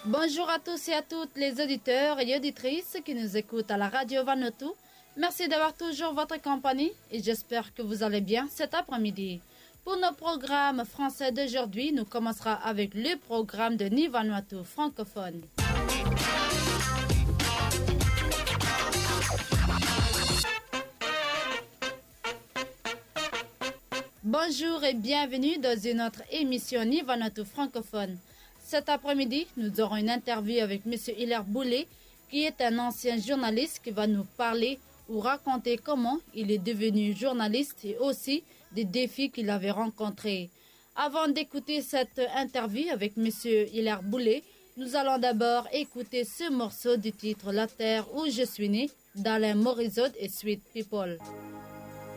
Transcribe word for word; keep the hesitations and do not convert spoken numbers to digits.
Bonjour à tous et à toutes les auditeurs et auditrices qui nous écoutent à la radio Vanuatu. Merci d'avoir toujours votre compagnie et j'espère que vous allez bien cet après-midi. Pour nos programmes français d'aujourd'hui, nous commencerons avec le programme de Ni Vanuatu francophone. Bonjour et bienvenue dans une autre émission Ni Vanuatu francophone. Cet après-midi, nous aurons une interview avec M. Hilaire Boulet, qui est un ancien journaliste qui va nous parler ou raconter comment il est devenu journaliste et aussi des défis qu'il avait rencontrés. Avant d'écouter cette interview avec M. Hilaire Boulet, nous allons d'abord écouter ce morceau du titre La Terre où je suis né d'Alain Morisot et Sweet People.